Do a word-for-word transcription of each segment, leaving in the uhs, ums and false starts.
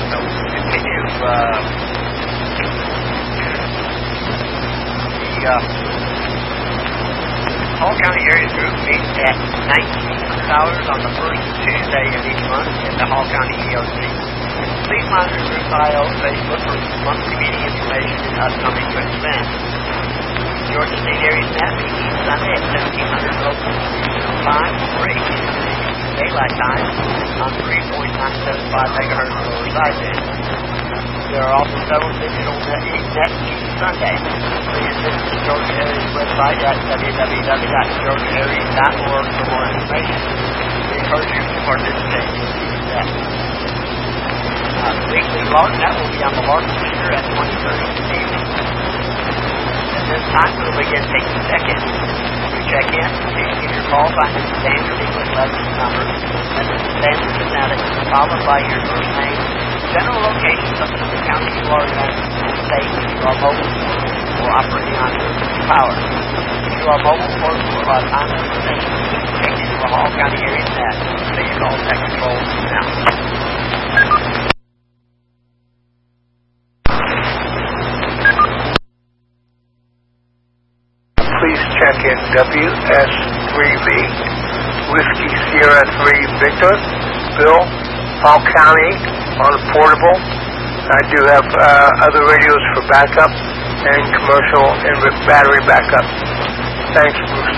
So continue uh, the uh, Hall County Area Group meets at nineteen hundred hours on the first Tuesday of each month at the Hall County E O C. Please monitor Group I O Facebook for monthly meeting information and upcoming events. Georgia State Area Snap meets each Sunday at seventeen hundred local time or eighteen hundred daylight time on three point nine seven five megahertz lower sideband. There are also several digital net each Sunday. Please visit the Georgia Area's website at w w w dot georgia area dot org for more information. We encourage you to participate in these events. Uh, the weekly LARCnet will be on the LARC feature at twenty thirty this evening. At this time, we will begin taking seconds to check in. Please give your call by the standard English letters number and the standard phonetic, followed by your first name, general locations of the county you are in, and state if you are mobile or operating on emergency power. If you are mobile or provide time information, take into the Hall County Area Net. Please call Tech Control now. Please check in W S three V, Whiskey Sierra three Victor, Bill, Hall County on portable. I do have uh, other radios for backup and commercial and with battery backup. Thanks, Bruce.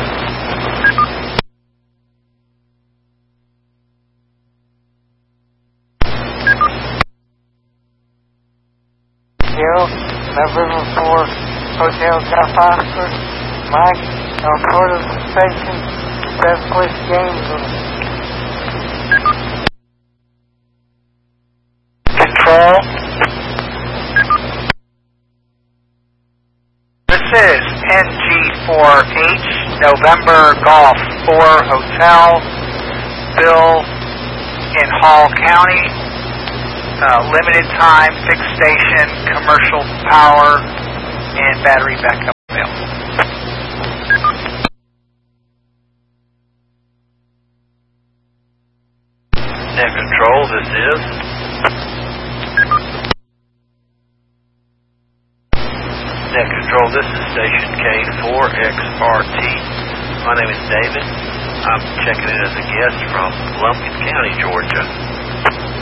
Zero, November four, Hotel South Oxford, Mike, on portable station, Southwest Gainesville. Control. This is N G four H, November Golf four Hotel, Bill in Hall County, uh, limited time, fixed station, commercial power, and battery backup available. Net Control, this is. Net Control, this is Station K four X R T. My name is David. I'm checking in as a guest from Lumpkin County, Georgia.